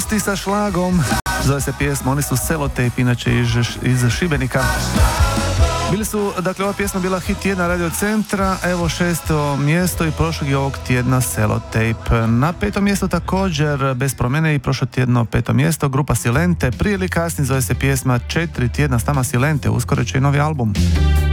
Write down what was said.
Pusti sa šlagom. Zove se pjesma, oni su Selotejp, inače iz Šibenika. Bili su, dakle, ova pjesma bila hit tjedna Radio Centra, evo 6. mjesto i prošlog i ovog tjedna Selotejp. Na 5. mjestu također bez promjene i prošlo tjedno 5. mjesto grupa Silente. Prije ili kasnije zove se pjesma 4 tjedna s nama Silente, uskoro će i novi album.